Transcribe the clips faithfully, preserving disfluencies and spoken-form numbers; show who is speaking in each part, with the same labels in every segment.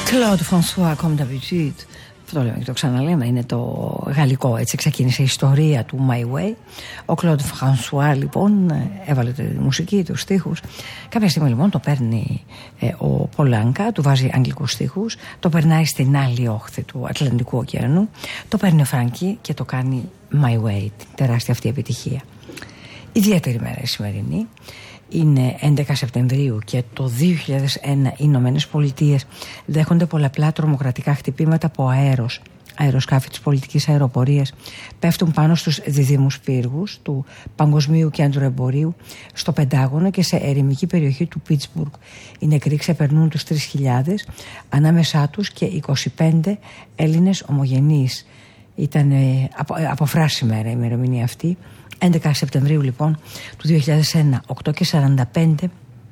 Speaker 1: Claude François, comme d'habitude. Αυτό το λέμε και το ξαναλέμε, είναι το γαλλικό, έτσι ξεκίνησε η ιστορία του My Way. Ο Claude François λοιπόν έβαλε τη μουσική, τους στίχους. Κάποια στιγμή λοιπόν το παίρνει ε, ο Πολάνκα, του βάζει αγγλικούς στίχους, το περνάει στην άλλη όχθη του Ατλαντικού ωκεανού, το παίρνει ο Φράνκι και το κάνει My Way, τεράστια αυτή επιτυχία. Ιδιαίτερη μέρα η σημερινή. Είναι έντεκα Σεπτεμβρίου και το δύο χιλιάδες ένα οι Ηνωμένες Πολιτείες δέχονται πολλαπλά τρομοκρατικά χτυπήματα από αέρος. Αεροσκάφη της πολιτικής αεροπορίας πέφτουν πάνω στους διδήμους πύργους του Παγκοσμίου Κέντρου Εμπορίου, στο Πεντάγωνο και σε ερημική περιοχή του Πίτσμπουργκ. Οι νεκροί ξεπερνούν τους τρεις χιλιάδες, ανάμεσά τους και είκοσι πέντε Έλληνες ομογενείς. Ήταν ε, απο, ε, αποφράσει μέρα η ημερομηνία αυτή. έντεκα Σεπτεμβρίου λοιπόν του δύο χιλιάδες ένα, οκτώ και σαράντα πέντε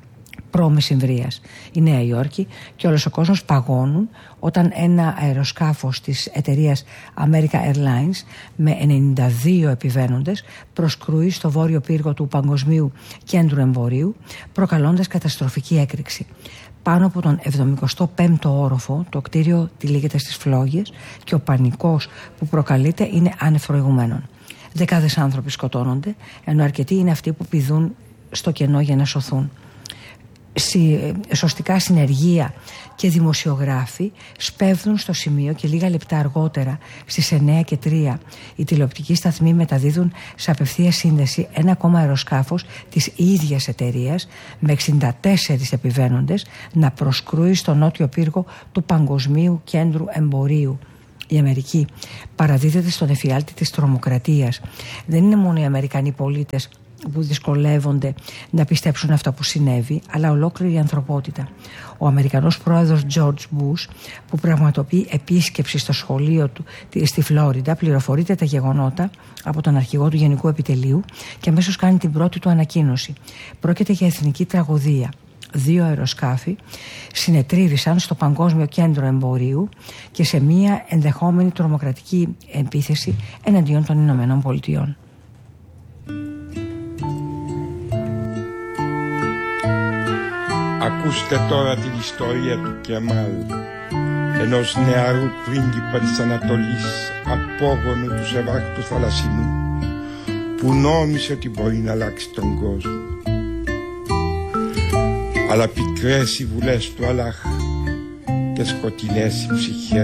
Speaker 1: π.Μ. η Νέα Υόρκη και όλος ο κόσμος παγώνουν όταν ένα αεροσκάφος της εταιρείας American Airlines με ενενήντα δύο επιβαίνοντες προσκρούει στο βόρειο πύργο του Παγκοσμίου Κέντρου Εμπορίου, προκαλώντας καταστροφική έκρηξη. Πάνω από τον εβδομηκοστό πέμπτο όροφο το κτίριο τυλίγεται στις φλόγες και ο πανικός που προκαλείται είναι άνευ προηγουμένων. Δεκάδες άνθρωποι σκοτώνονται, ενώ αρκετοί είναι αυτοί που πηδούν στο κενό για να σωθούν. Σωστικά συνεργεία και δημοσιογράφοι σπέβδουν στο σημείο και λίγα λεπτά αργότερα στις εννέα και τρία οι τηλεοπτικοί σταθμοί μεταδίδουν σε απευθεία σύνδεση ένα ακόμα αεροσκάφος της ίδιας εταιρείας με εξήντα τέσσερις επιβαίνοντες να προσκρούει στο νότιο πύργο του Παγκοσμίου Κέντρου Εμπορίου. Η Αμερική παραδίδεται στον εφιάλτη της τρομοκρατίας. Δεν είναι μόνο οι Αμερικανοί πολίτες που δυσκολεύονται να πιστέψουν αυτά που συνέβη, αλλά ολόκληρη η ανθρωπότητα. Ο Αμερικανός πρόεδρος George Bush, που πραγματοποιεί επίσκεψη στο σχολείο του στη Φλόριντα, πληροφορείται τα γεγονότα από τον αρχηγό του Γενικού Επιτελείου και αμέσως κάνει την πρώτη του ανακοίνωση. Πρόκειται για εθνική τραγωδία. Δύο αεροσκάφη συνετρίβησαν στο Παγκόσμιο Κέντρο Εμπορίου και σε μία ενδεχόμενη τρομοκρατική επίθεση εναντίον των Ηνωμένων Πολιτειών.
Speaker 2: Ακούστε τώρα την ιστορία του Κεμάλ, ενός νεαρού πρίγκιπα της Ανατολής, απόγονου του Σεβάχ του Θαλασσινού, που νόμισε ότι μπορεί να αλλάξει τον κόσμο. Αλλά πικρές οι βουλές του Αλλάχ και σκοτεινές οι ψυχές